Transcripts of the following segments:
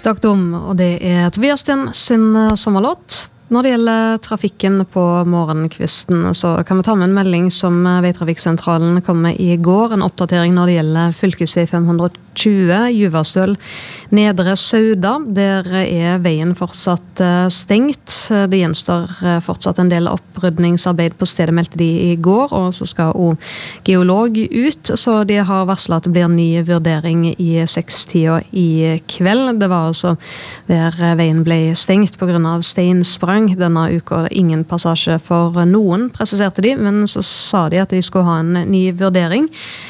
Dagdom, og det Tobias Sten sin sommerlåt. Når det gjelder trafikken på morgenkvisten, så kan vi ta med en melding som Veitrafikksentralen kom med I går. En oppdatering når det gjelder fylkesvei 520, Juvastøl, Nedre Sauda. Der veien fortsatt stengt. Det gjenstår fortsatt en del opprydningsarbeid på stedet, meldte de I går, og så skal også geolog ut. Så de har varslet at det blir en ny vurdering I 6-tiden I kveld. Det var altså der veien ble stengt på grunn av steinsprang. Denne uka ingen passasje for noen, presiserte de, men så sa de at de skulle ha en ny vurdering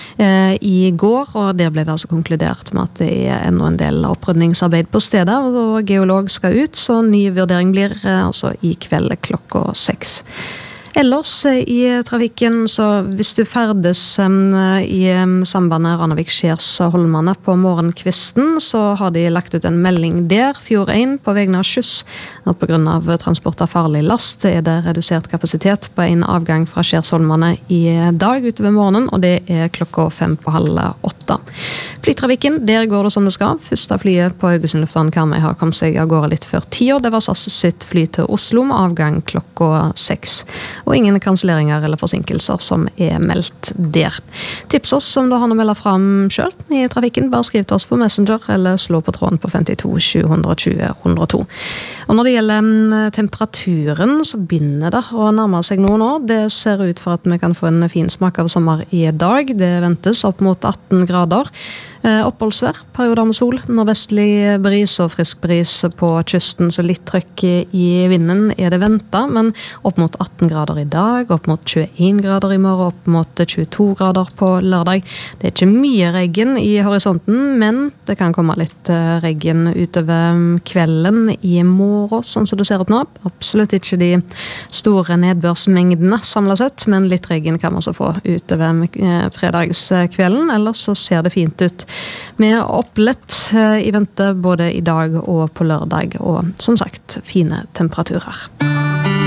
I går, og der ble det altså konkludert med at det enda en del opprydningsarbeid på stedet, og geolog skal ut, så ny vurdering blir altså I kveld klokka 6. Ellers I trafikken, så hvis du ferdes I sambandet Ranavik-Skjers-Holmane på morgenkvisten, så har de lagt ut en melding der, Fjord 1 på vegne av Skyss, at på grunn av transport av farlig last det redusert kapasitet på en avgang fra Skjers-Holmane I dag utover morgenen, og det klokka 7:45. Flytrafikken, der går det som det skal. Første flyet på Haugesund lufthavn Karmøy har kommet seg av gårde litt før 10, og det var SAS sitt fly til Oslo med avgang klokka 6. Og ingen kanselleringer eller forsinkelser som meldt der. Tips oss om du har noe å melde frem selv I trafikken, bare skriv til oss på Messenger eller slå på tråden på 52 720 102. Og når det gjelder temperaturen, så begynner det å nærme seg noe nå. Det ser ut for at vi kan få en fin smak av sommer I dag. Det ventes opp mot 18 grader. Oppholdsvær, perioder med sol, nordvestlig bris og frisk bris på kysten, så litt trøkk I vinden det ventet, men opp mot 18 grader I dag, opp mot 21 grader I morgen, opp mot 22 grader på lørdag. Det ikke mye regn I horisonten, men det kan komme litt regn utover kvelden I morgen, sånn som du ser ut nå. Absolutt ikke de store nedbørsmengdene samlet sett, men litt regn kan man så få utover fredagskvelden, ellers så ser det fint ut. Med opplett I vente både I dag og på lørdag, og som sagt, fine temperaturer.